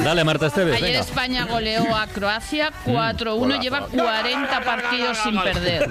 Dale, Marta Esteves. Ayer venga. España goleó a Croacia 4-1, lleva 40 partidos sin perder.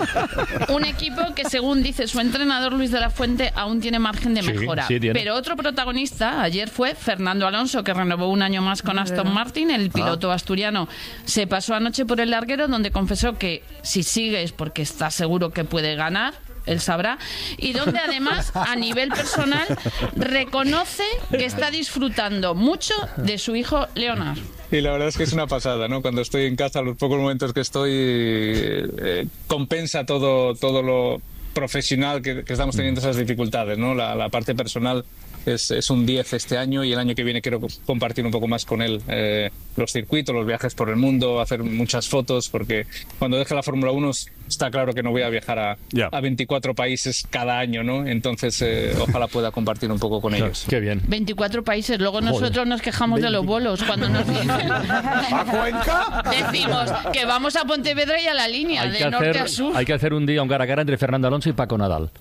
Un equipo que, según dice su entrenador Luis de la Fuente, aún tiene margen de mejora. Sí, tiene. Pero otro protagonista ayer fue Fernando Alonso, que renovó un año más con Aston Martin. El piloto asturiano se pasó anoche por el larguero, donde confesó que si sigue es porque está seguro que puede ganar. Él sabrá, y donde además a nivel personal reconoce que está disfrutando mucho de su hijo Leonard. Y la verdad es que es una pasada, ¿no? Cuando estoy en casa, los pocos momentos que estoy, compensa todo lo profesional que estamos teniendo esas dificultades, ¿no? La parte personal es un 10 este año, y el año que viene quiero compartir un poco más con él los circuitos, los viajes por el mundo, hacer muchas fotos, porque cuando deje la Fórmula 1 está claro que no voy a viajar a 24 países cada año, ¿no? Entonces ojalá pueda compartir un poco con ellos. Qué bien. 24 países, luego nosotros nos quejamos de los bolos cuando nos dicen. ¿A Cuenca? Decimos que vamos a Pontevedra y a la línea, de norte a sur. Hay que hacer un día un cara a cara entre Fernando Alonso y Paco Nadal.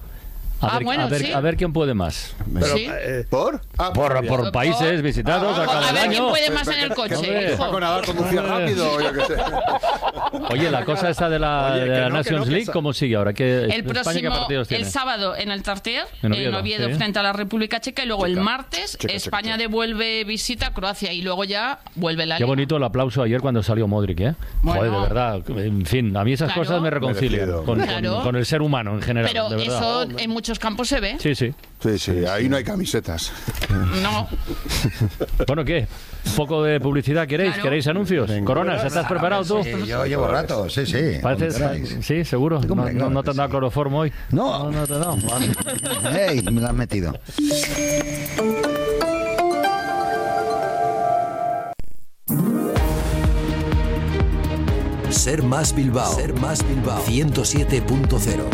Sí. A ver quién puede más. Pero, Sí. ¿por? Por países visitados a cada A ver quién año. puede más en el coche, hijo. Paco Nadal conducía rápido, yo qué sé. Oye, la cosa esta de la, Oye, de que la no, Nations que League, no. ¿cómo sigue ahora? El España, ¿qué próximo, partidos tiene? el sábado en el Tartier, En en Oviedo, Oviedo, sí. frente a la República Checa, y luego el martes Checa. España devuelve visita a Croacia, y luego ya vuelve la Qué Liga. bonito el aplauso ayer cuando salió Modric, ¿eh? Bueno. Joder, de verdad. En fin, a mí esas Claro. cosas me reconcilian Merecido. Claro. con el ser humano en general. Pero de verdad. eso en muchos campos se ve. Sí, sí. Sí, ahí no hay camisetas. No. Bueno, ¿qué? ¿Un poco de publicidad queréis? Claro. ¿Queréis anuncios? Venga. Coronas, ¿estás preparado tú? Sí, yo llevo rato, sí. Pareces- cuando queráis. sí, seguro. Hombre, No, claro no te que han dado sí. cloroformo hoy. No. No te han dado. ¡Ey! Me lo has metido. Ser más Bilbao. 107.0.